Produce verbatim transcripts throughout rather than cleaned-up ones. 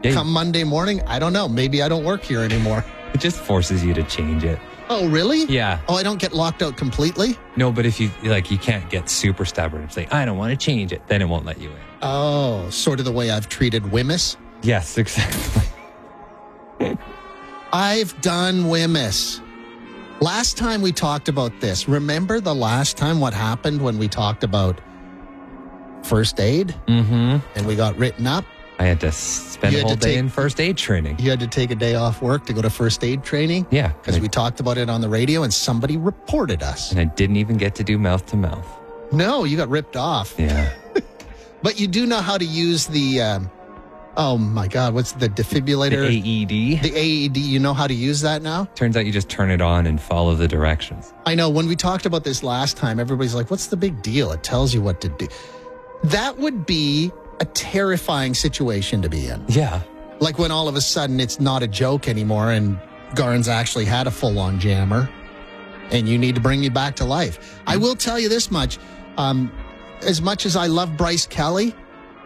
Yeah, Come Monday morning, I don't know. Maybe I don't work here anymore. It just forces you to change it. Oh, really? Yeah. Oh, I don't get locked out completely? No, but if you, like, you can't get super stubborn and say, I don't want to change it, then it won't let you in. Oh, sort of the way I've treated Wemyss. Yes, exactly. I've done Wemyss. Last time we talked about this, remember the last time what happened when we talked about first aid? Mm-hmm. And we got written up? I had to spend You a had whole to day take- in first aid training. You had to take a day off work to go to first aid training? Yeah. Because we talked about it on the radio and somebody reported us. And I didn't even get to do mouth to mouth. No, you got ripped off. Yeah. But you do know how to use the, um, oh my God, what's the defibrillator? The A E D. The A E D, you know how to use that now? Turns out you just turn it on and follow the directions. I know when we talked about this last time, everybody's like, what's the big deal? It tells you what to do. That would be a terrifying situation to be in. Yeah. Like when all of a sudden it's not a joke anymore and Garn's actually had a full-on jammer and you need to bring me back to life. I will tell you this much. Um, as much as I love Bryce Kelly,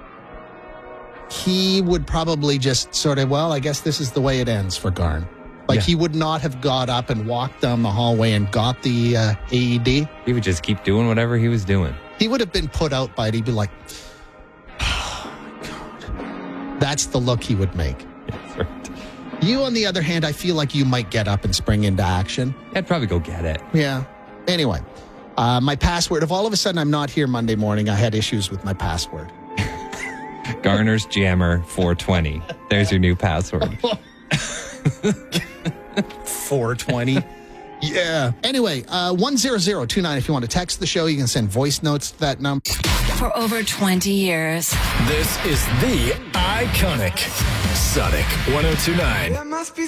he would probably just sort of, well, I guess this is the way it ends for Garn. Like Yeah. he would not have got up and walked down the hallway and got the uh, A E D. He would just keep doing whatever he was doing. He would have been put out by it. He'd be like, oh, my God. That's the look he would make. That's right. You, on the other hand, I feel like you might get up and spring into action. I'd probably go get it. Yeah. Anyway, uh, my password, if all of a sudden I'm not here Monday morning, I had issues with my password. Garner's Jammer four twenty. There's your new password. four twenty. Yeah. Anyway, uh, one zero zero two nine if you want to text the show. You can send voice notes to that number. For over twenty years. This is the iconic Sonic one oh two nine. There must be